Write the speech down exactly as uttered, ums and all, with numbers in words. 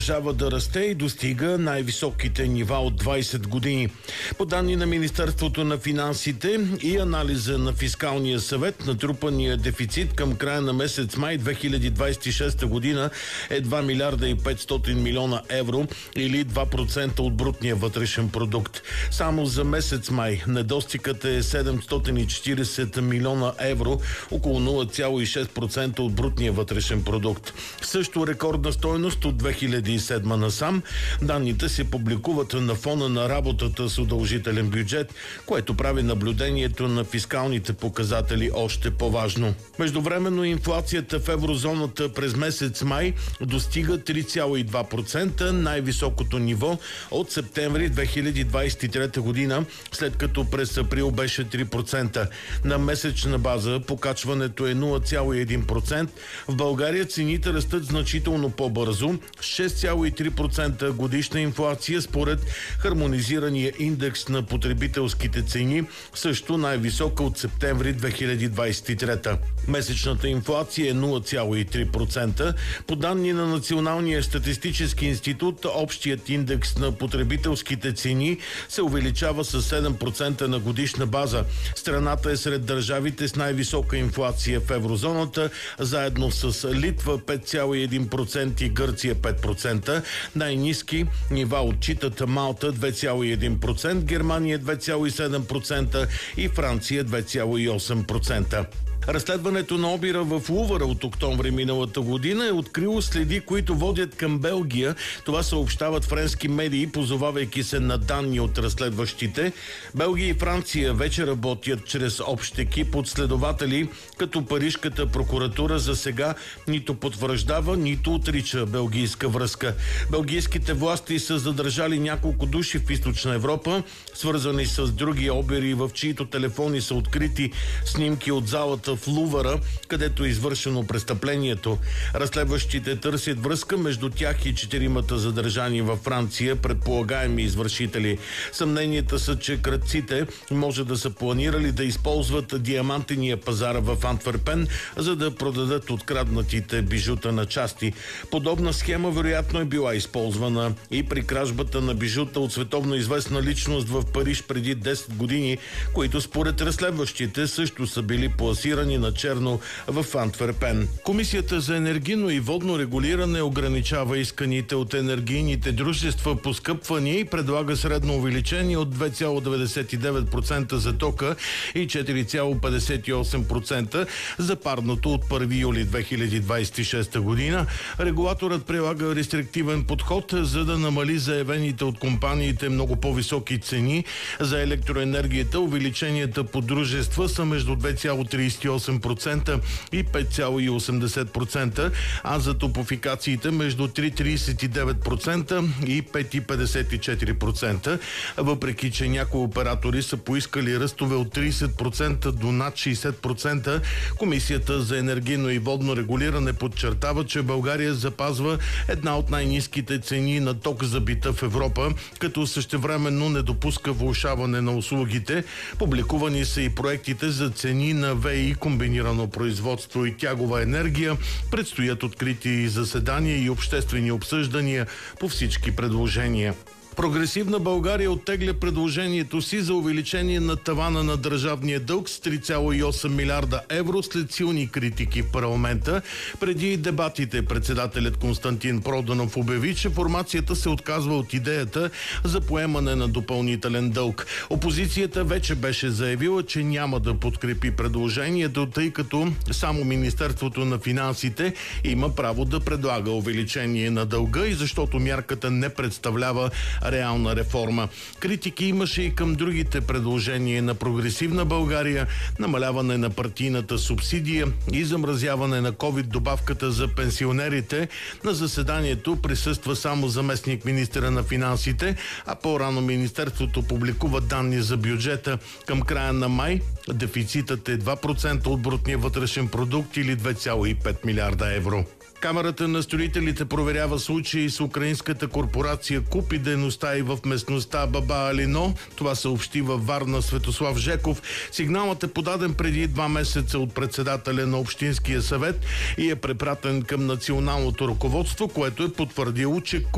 Продължава да расте и достига най-високите нива от двайсет години. По данни на Министерството на финансите и анализа на Фискалния съвет, натрупания дефицит към края на месец май две хиляди двайсет и шеста година е два милиарда и петстотин милиона евро или два процента от брутния вътрешен продукт. Само за месец май недостигът е седемстотин и четирийсет милиона евро, около нула цяло и шест процента от брутния вътрешен продукт. Също рекордна стойност от две хиляди и седма насам. Данните се публикуват на фона на работата с удължителен бюджет, което прави наблюдението на фискалните показатели още по-важно. Междувременно инфлацията в еврозоната през месец май достига три цяло и два процента, най-високото ниво от септември две хиляди двайсет и трета година, след като през април беше три процента. На месечна база покачването е нула цяло и един процента. В България цените растат значително по-бързо, шест цяло и три процента годишна инфлация според хармонизирания индекс на потребителските цени, също най-висока от септември две хиляди двайсет и трета. Месечната инфлация е нула цяло и три процента. По данни на Националния статистически институт, общият индекс на потребителските цени се увеличава с седем процента на годишна база. Страната е сред държавите с най-висока инфлация в еврозоната, заедно с Литва пет цяло и един процента и Гърция пет процента. Най-ниски нива отчитат Малта две цяло и един процента, Германия две цяло и седем процента и Франция две цяло и осем процента. Разследването на обира в Лувъра от октомври миналата година е открило следи, които водят към Белгия. Това съобщават френски медии, позовавайки се на данни от разследващите. Белгия и Франция вече работят чрез общ екип от следователи, като парижката прокуратура за сега нито потвърждава, нито отрича белгийска връзка. Белгийските власти са задържали няколко души в Източна Европа, свързани с други обири, в чиито телефони са открити снимки от залата в Лувъра, където е извършено престъплението. Разследващите търсят връзка между тях и четиримата задържани във Франция, предполагаеми извършители. Съмненията са, че крадците може да са планирали да използват диамантения пазар в Антверпен, за да продадат откраднатите бижута на части. Подобна схема вероятно е била използвана и при кражбата на бижута от световно известна личност в Париж преди десет години, които според разследващите също са били пласирани на черно в Антверпен. Комисията за енергийно и водно регулиране ограничава исканите от енергийните дружества поскъпвания и предлага средно увеличение от две цяло деветдесет и девет процента за тока и четири цяло петдесет и осем процента за парното от първи юли две хиляди двайсет и шеста година. Регулаторът прилага рестриктивен подход, за да намали заявените от компаниите много по-високи цени за електроенергията. Увеличенията по дружества са между две цяло трийсет и осем процента и пет цяло и осемдесет процента, а за топофикациите между три цяло трийсет и девет процента и пет цяло петдесет и четири процента. Въпреки че някои оператори са поискали ръстове от трийсет процента до над шейсет процента, Комисията за енергийно и водно регулиране подчертава, че България запазва една от най-ниските цени на ток за бита в Европа, като същевременно не допуска влошаване на услугите. Публикувани са и проектите за цени на ВЕИ, комбинирано производство и тягова енергия. Предстоят открити заседания и обществени обсъждания по всички предложения. Прогресивна България оттегля предложението си за увеличение на тавана на държавния дълг с три цяло и осем милиарда евро след силни критики в парламента. Преди дебатите председателят Константин Проданов обяви, че формацията се отказва от идеята за поемане на допълнителен дълг. Опозицията вече беше заявила, че няма да подкрепи предложението, тъй като само Министерството на финансите има право да предлага увеличение на дълга и защото мярката не представлява реална реформа. Критики имаше и към другите предложения на Прогресивна България, намаляване на партийната субсидия и замразяване на ковид добавката за пенсионерите. На заседанието присъства само заместник министъра на финансите, а по-рано Министерството публикува данни за бюджета. Към края на май дефицитът е два процента от брутния вътрешен продукт или две цяло и пет милиарда евро. Камарата на строителите проверява случаи с украинската корпорация КУП и дейността и в местността Баба Алино. Това съобщи във Варна Светослав Жеков. Сигналът е подаден преди два месеца от председателя на Общинския съвет и е препратен към националното ръководство, което е потвърдило, че